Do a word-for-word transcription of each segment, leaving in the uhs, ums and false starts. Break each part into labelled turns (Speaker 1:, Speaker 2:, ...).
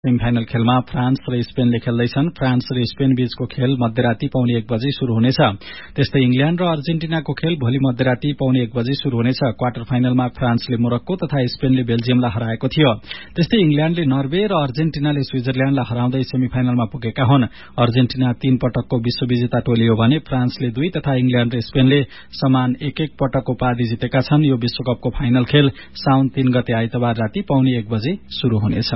Speaker 1: Semifinal खेलमा France र स्पेनले खेल्दैछन्। France र स्पेन बीचको खेल मध्यराती पौने एक बजे शुरू हुनेछ। त्यस्तै इंग्ल्याण्ड र अर्जेन्टिनाको खेल भोलि मध्यराती पौने एक बजे शुरू हुनेछ। क्वार्टर फाइनलमा फ्रान्सले मोरक्को तथा स्पेनले बेल्जियमलाई हराएको थियो। त्यस्तै इंग्ल्याण्डले नर्वे र अर्जेन्टिनाले स्विजरल्याण्डलाई हराउँदै सेमिफाइनलमा पुगेका हुन्। अर्जेन्टिना तीन पटकको विश्व विजेता टोली हो भने फ्रान्सले दुई तथा इंग्ल्याण्ड र स्पेनले समान एक एक पटक उपाधि जितेका छन्। यो विश्वकपको फाइनल खेल साउन तीन गते आइतबार राति पौने एक बजे शुरू हुनेछ।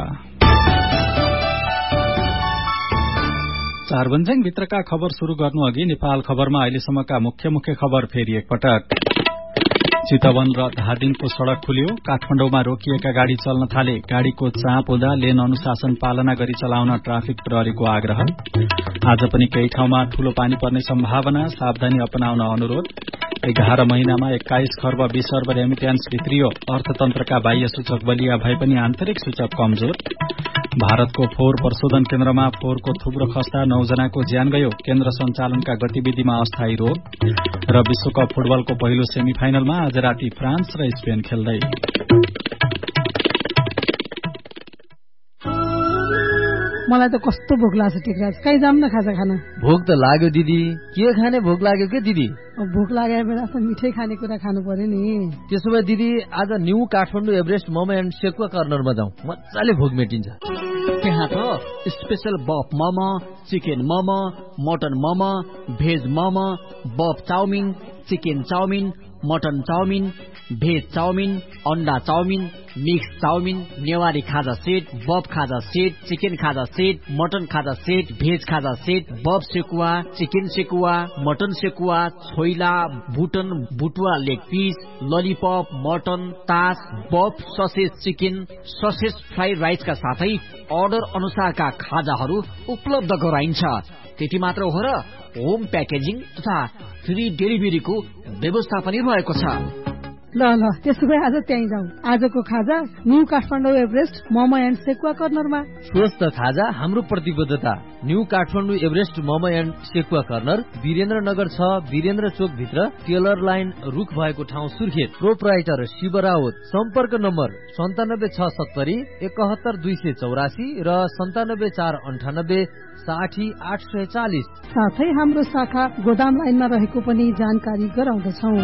Speaker 1: चारबन्जाङ भित्रका खबर शुरू गर्नु अघि नेपाल खबरमा अहिलेसम्मका मुख्य मुख्य खबर फेरि एकपटक। चितवन र धादिङको सड़क खुल्यो। काठमाडौँमा रोकिएका गाड़ी चल्न थाले। गाड़ीको चाप हुँदा लेन अनुशासन पालना गरी चलाउन ट्राफिक प्रहरीको आग्रह। आज पनि केही ठाउँमा ठूलो पानी पर्ने सम्भावना, सावधानी अपनाउन अनुरोध। एघार महिनामा एक्काइस खर्ब बीस अर्ब रेमिट्यान्स भित्रियो। अर्थतन्त्रका बाह्य सूचक बलिया भए पनि आन्तरिक सूचक कमजोर। भारतको फोहोर प्रशोधन केन्द्रमा फोहोरको थुप्रो खस्ता नौजनाको ज्यान गयो। केन्द्र सञ्चालनका गतिविधिमा अस्थायी रोक। र विश्वकप फुटबलको पहिलो सेमिफाइनलमा आज राति फ्रान्स र स्पेन खेल्दै।
Speaker 2: मलाई त कस्तो भोक लाग्छ टिकराज, कहीँ जाम न खाजा खान।
Speaker 3: भोक त लाग्यो दिदी, के खाने भोक लाग्यो के दिदी?
Speaker 2: अब भोक लागेको बेला त मिठै खाने कुरा खानु पर्यो नि।
Speaker 3: त्यसो भए दिदी आज new Kathmandu Everest momo and sekuwa कर्नरमा जाउँ, मजाले भोक मेटिन्छ।
Speaker 4: त्यहाँ त स्पेशल बफ momo, chicken momo, mutton momo, veg momo, बफ chowmein, chicken chowmein, mutton chowmein, veg chowmein, अन्डा चाउमिन, मिक्स चाउमिन, नेवारी खाजा सेट, बफ खाजा सेट, चिकन खाजा सेट, मटन खाजा सेट, भेज खाजा सेट, बफ sekuwa, chicken sekuwa, mutton sekuwa, choila, बुटन बुटुवा leg piece, lollipop, mutton, तास, बफ ससेज चिकन, ससेज फ्राइड राइसका साथै order अनुसारका खाजाहरू उपलब्ध गराइन्छ। त्यति मात्र हो र होम प्याकेजिङ तथा फ्री डेलिभरीको व्यवस्था पनि रहेको छ।
Speaker 2: ल ल त्यसो भए आज त्यहीँ जाउँ। आजको खाजा new Kathmandu Everest momo and sekuwa कर्नरमा।
Speaker 3: स्वस्थ खाजा हाम्रो प्रतिबद्धता। New Kathmandu Everest momo and sekuwa corner Birendranagar छ, वीरेन्द्र चोक भित्र, टेलर लाइन रुख भएको ठाउँ सुर्खेत। प्रोपराइटर शिव रावत। सम्पर्क नम्बर सन्तानब्बे छ सत्तरी एकहत्तर दुई सय चौरासी र सन्तानब्बे चार अन्ठानब्बे साठी आठ सय चालिस।
Speaker 2: साथै हाम्रो शाखा गोदाम लाइनमा रहेको पनि जानकारी गराउँदछौ।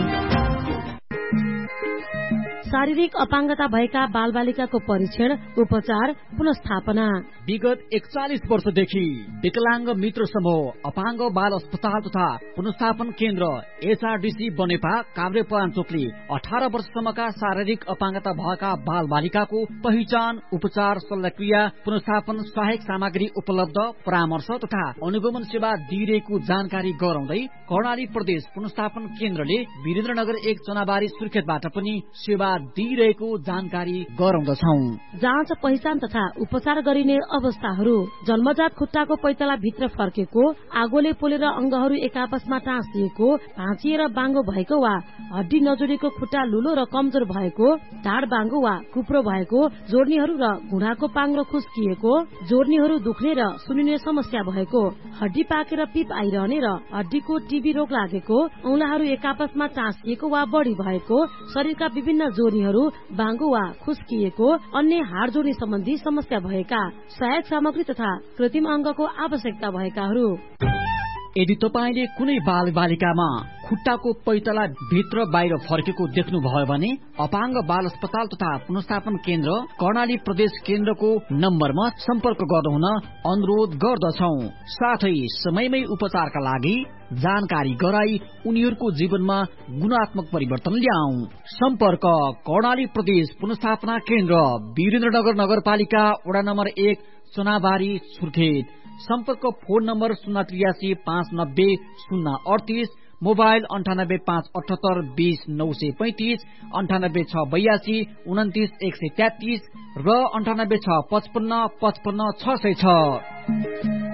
Speaker 2: शारीरिक अपाङ्गता भएका बालबालिकाको परीक्षण, उपचार, पुनस्थापना।
Speaker 4: विगत एकचालिस वर्षदेखि विकलाङ्ग मित्र समूह अपाङ्ग बाल अस्पताल तथा पुनस्थापन केन्द्र एचआरडीसी बनेपा काभ्रेपलाञ्चोकले अठार वर्षसम्मका शारीरिक अपाङ्गता भएका बाल बालिकाको पहिचान, उपचार, शल्यक्रिया, पुनस्थापन, सहायक सामग्री उपलब्ध, परामर्श तथा अनुगमन सेवा दिइरहेको जानकारी गराउँदै कर्णाली प्रदेश पुनस्थापन केन्द्रले वीरेन्द्रनगर एक चनाबारी सुर्खेतबाट पनि सेवा दिइरहेको जानकारी गराउँदछौ।
Speaker 5: जाँच, पहिचान तथा उपचार गरिने अवस्थाहरू: जन्मजात खुट्टाको पैताला भित्र फर्केको, आगोले पोलेर अंगहरू एक आपसमा टाँसिएको, भाँचिएर बाङ्गो भएको वा हड्डी नजोडेको खुट्टा लुलो र कमजोर भएको, ढाड बाङ्गो वा कुप्रो भएको, जोर्नीहरू र घुँडाको पाङ्रो खुस्किएको, जोर्नीहरू दुख्ने र सुनिने समस्या भएको, हड्डी पाकेर पिप आइरहने र हड्डीको टिबी रोग लागेको, औंलाहरू एक आपसमा टाँसिएको वा बढी भएको, शरीरका विभिन्न जोर्नीहरू बाङ्गो वा खुस्किएको, अन्य हाड जोड्ने सम्बन्धी समस्या भएका, सहायक सामग्री तथा कृत्रिम अंगको आवश्यकता भएकाहरू।
Speaker 4: यदि तपाईले कुनै बाल बालिकामा खुट्टाको पैतला भित्र बाहिर फर्केको देख्नुभयो भने अपाङ्ग बाल अस्पताल तथा पुनस्थापन केन्द्र कर्णाली प्रदेश केन्द्रको नम्बरमा सम्पर्क गर्नुहुन अनुरोध गर्दछौ। साथै समयमै उपचारका लागि जानकारी गराई उनीहरूको जीवनमा गुणात्मक परिवर्तन ल्याऊ। सम्पर्क कर्णाली प्रदेश पुनस्थापना केन्द्र, वीरेन्द्रनगर नगरपालिका, वडा नम्बर एक, चनाबारी, सुर्खेत। सम्पर्क फोन नम्बर शून्य त्रियासी पाँच नब्बे शून्य अडतिस, मोबाइल अन्ठानब्बे पाँच अठहत्तर बीस नौ सय पैंतिस, अन्ठानब्बे छ बयासी उन्तिस एक सय तेत्तिस र अन्ठानब्बे छ पचपन्न पचपन्न छ सय छ।